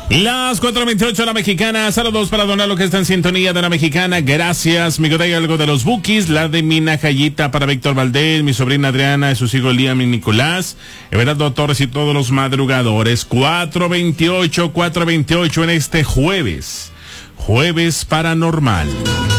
Las 4:28 de la Mexicana. Saludos para Donalo que está en sintonía de la Mexicana. Gracias. Mi hay algo de los Bukis. La de mi Najayita para Víctor Valdés, mi sobrina Adriana y sus hijos Liam y Nicolás. Everardo Torres y todos los madrugadores. 4:28 en este jueves. Jueves paranormal.